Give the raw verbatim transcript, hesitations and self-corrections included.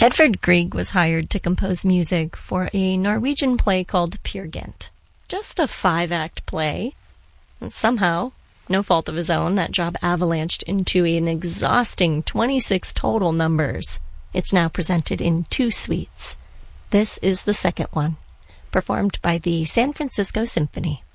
Edvard Grieg was hired to compose music for a Norwegian play called Peer Gynt. Just a five-act play. And somehow, no fault of his own, that job avalanched into an exhausting twenty-six total numbers. It's now presented in two suites. This is the second one, performed by the San Francisco Symphony.